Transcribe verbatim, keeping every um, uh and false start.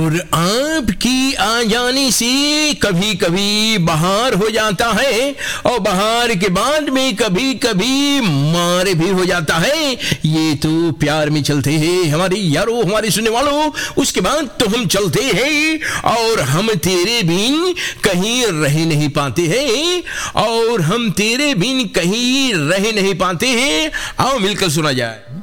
और आपकी आ जाने से कभी कभी बहार हो जाता है और बहार के बाद में कभी कभी मार भी हो जाता है। ये तो प्यार में चलते हैं हमारे यारों, हमारे सुनने वालों। उसके बाद तो हम चलते हैं और हम तेरे बिन कहीं रह नहीं पाते हैं, और हम तेरे बिन कहीं रह नहीं पाते हैं। आओ मिलकर सुना जाए।